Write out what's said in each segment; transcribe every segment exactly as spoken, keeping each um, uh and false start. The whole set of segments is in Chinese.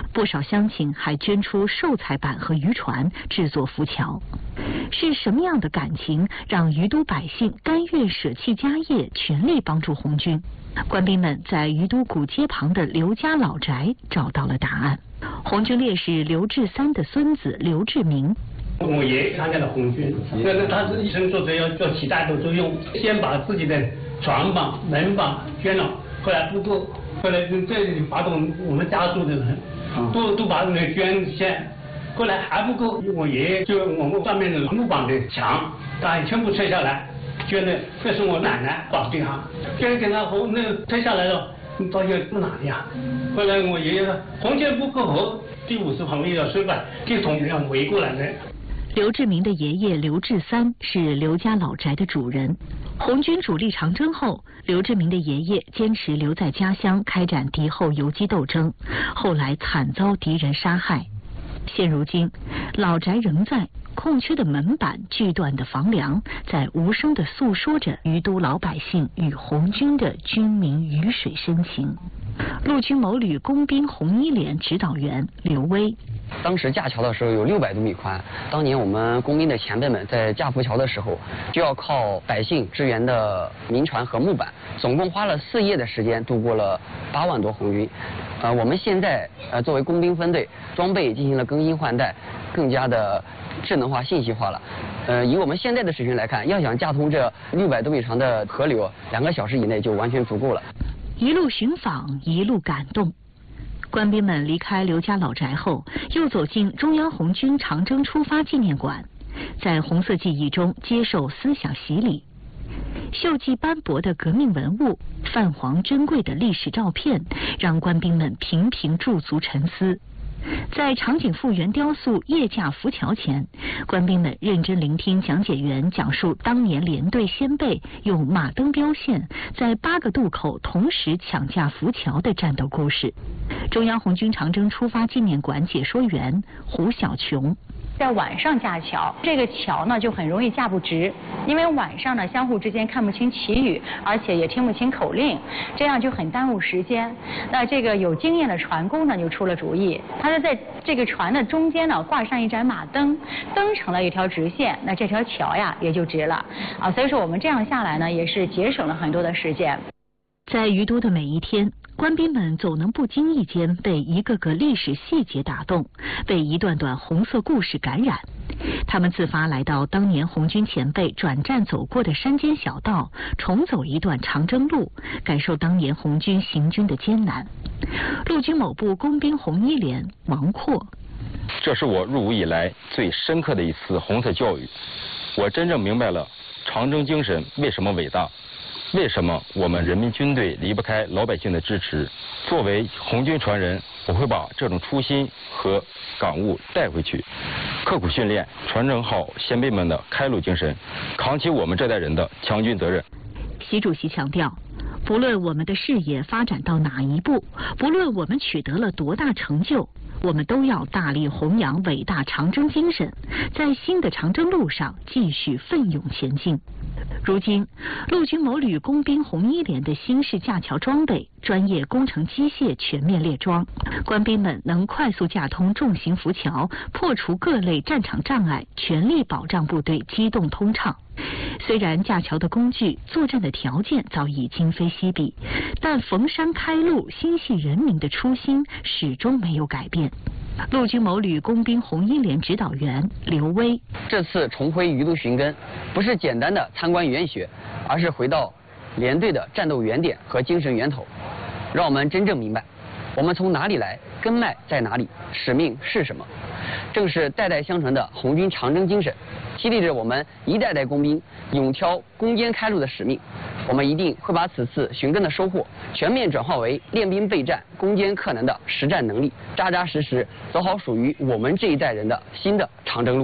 不少乡亲还捐出寿材板和渔船制作浮桥。是什么样的感情让于都百姓甘愿舍弃家业，全力帮助红军？官兵们在于都古街旁的刘家老宅找到了答案。红军烈士刘志三的孙子刘志明， 我爷爷参加了红军，那那他是一生做这要做起带头作用，先把自己的床板、门板捐了，后来不够，后来就这里发动我们家族的人，都都把那个捐献，后来还不够，我爷爷就我们上面的木板的墙，他全部拆下来捐的，这是我奶奶保给他，捐给他后那个拆下来了。到底住哪里呀？后来我爷爷说红军不过河，第五十防卫要失败，就从这样围过来的。 刘志明的爷爷刘志三是刘家老宅的主人。红军主力长征后，刘志明的爷爷坚持留在家乡开展敌后游击斗争，后来惨遭敌人杀害。现如今，老宅仍在，空缺的门板、锯断的房梁，在无声地诉说着于都老百姓与红军的军民鱼水深情。陆军某旅工兵红一连指导员刘威， 当时架桥的时候有六百多米宽，当年我们工兵的前辈们在架浮桥的时候，就要靠百姓支援的民船和木板，总共花了四夜的时间度过了八万多红军。呃，我们现在呃作为工兵分队，装备进行了更新换代，更加的智能化、信息化了。呃，以我们现在的水平来看，要想架通这六百多米长的河流，两个小时以内就完全足够了。 一路寻访，一路感动。官兵们离开刘家老宅后，又走进中央红军长征出发纪念馆，在红色记忆中接受思想洗礼。锈迹斑驳的革命文物，泛黄珍贵的历史照片，让官兵们频频驻足沉思。在场景复原雕塑叶架浮桥前，官兵们认真聆听讲解员讲述当年连队先辈用马灯标线在八个渡口同时抢架浮桥的战斗故事。中央红军长征出发纪念馆解说员胡小琼， 在晚上架桥，这个桥呢就很容易架不直，因为晚上呢相互之间看不清旗语，而且也听不清口令，这样就很耽误时间。那这个有经验的船工呢就出了主意，他是在这个船的中间呢挂上一盏马灯，灯成了一条直线，那这条桥呀也就直了啊。所以说我们这样下来呢，也是节省了很多的时间。 在于都的每一天，官兵们总能不经意间被一个个历史细节打动，被一段段红色故事感染。他们自发来到当年红军前辈转战走过的山间小道，重走一段长征路，感受当年红军行军的艰难。陆军某部工兵红一连王阔， 这是我入伍以来最深刻的一次红色教育，我真正明白了长征精神为什么伟大，为什么我们人民军队离不开老百姓的支持。作为红军传人，我会把这种初心和感悟带回去，刻苦训练，传承好先辈们的开路精神，扛起我们这代人的强军责任。 习主席强调，不论我们的事业发展到哪一步，不论我们取得了多大成就，我们都要大力弘扬伟大长征精神，在新的长征路上继续奋勇前进。如今，陆军某旅工兵红一连的新式架桥装备、专业工程机械全面列装，官兵们能快速架通重型浮桥，破除各类战场障碍，全力保障部队机动通畅。虽然架桥的工具、作战的条件早已今非昔比，但逢山开路、心系人民的初心始终没有改变。陆军某旅工兵红一连指导员刘威， 这次重回于都寻根，不是简单的参观原学，而是回到连队的战斗原点和精神源头，让我们真正明白我们从哪里来，根脉在哪里，使命是什么。正是代代相传的红军长征精神，激励着我们一代代工兵勇挑攻坚开路的使命。我们一定会把此次寻根的收获全面转化为练兵备战、攻坚克难的实战能力，扎扎实实走好属于我们这一代人的新的长征路。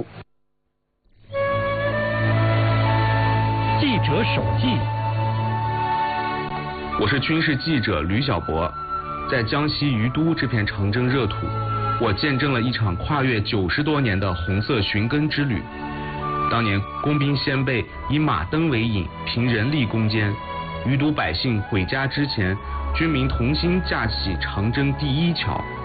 记者手记，我是军事记者吕小博，在江西于都这片长征热土，我见证了一场跨越九十多年的红色寻根之旅。当年工兵先辈以马灯为引，凭人力攻坚；于都百姓回家之前，军民同心架起长征第一桥。